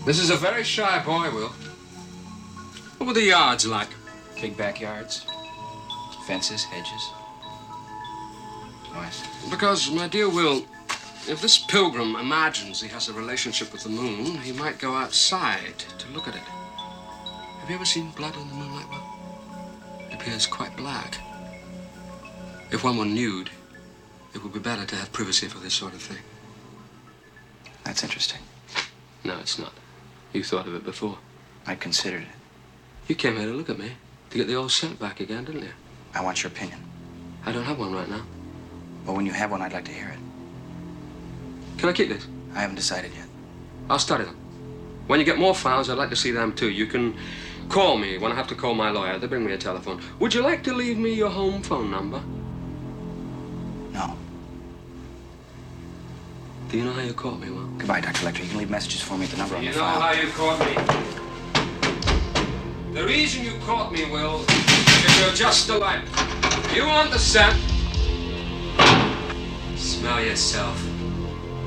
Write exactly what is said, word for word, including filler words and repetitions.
This is a very shy boy, Will. What were the yards like? Big backyards. Fences, hedges. Why? Because, my dear Will, if this pilgrim imagines he has a relationship with the moon, he might go outside to look at it. Have you ever seen blood in the moonlight, Will? It appears quite black. If one were nude, it would be better to have privacy for this sort of thing. That's interesting. No, it's not. You thought of it before. I considered it. You came here to look at me, to get the old scent back again, didn't you? I want your opinion. I don't have one right now. Well, when you have one, I'd like to hear it. Can I keep this? I haven't decided yet. I'll study them. When you get more files, I'd like to see them too. You can call me when I have to call my lawyer. They bring me a telephone. Would you like to leave me your home phone number? No. Do you know how you caught me, Will? Goodbye, Doctor Lecter. You can leave messages for me at the number on You the know file. how you caught me? The reason you caught me, Will, is because you're just alike. You want the scent? Smell yourself.